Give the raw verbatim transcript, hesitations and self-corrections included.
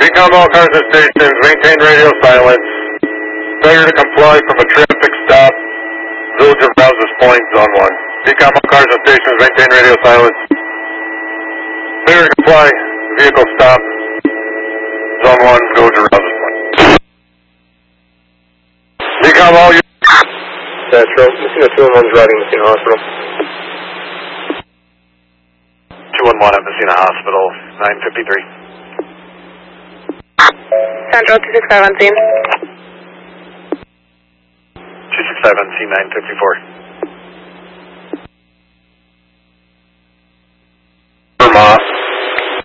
Decom all cars and stations, maintain radio silence. Failure to comply from a traffic stop. Village of Rouses Point, Zone one. Decom all cars and stations, maintain radio silence. Failure to comply, vehicle stop. Zone one, Village of Rouses Point. Decom all units. Central, Messina two one one's riding Messina Hospital. two one one at Messina Hospital, nine fifty-three. Central, two six five on scene. two six five on scene, nine fifty-four.